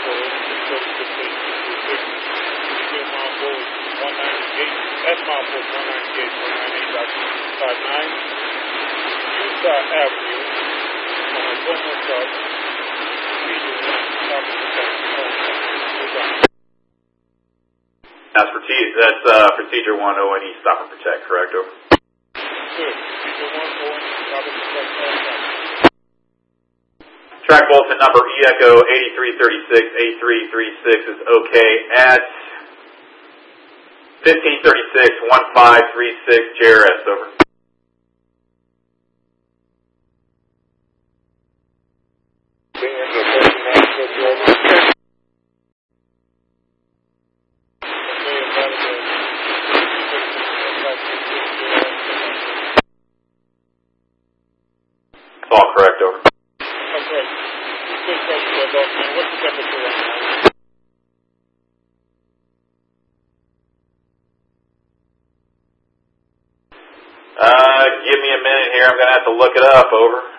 That's mile 4, 198.59, Utah Avenue, on Gilmore Truck, That's procedure 1 ONE stop and protect, correct? Over. Good. Procedure 1 ONE stop and protect. Track bulletin number E-Echo 8336 is okay at 1536-1536 JRS, over. It's all correct, over. Okay. What's the temperature right now? Give me a minute here. I'm going to have to look it up, over.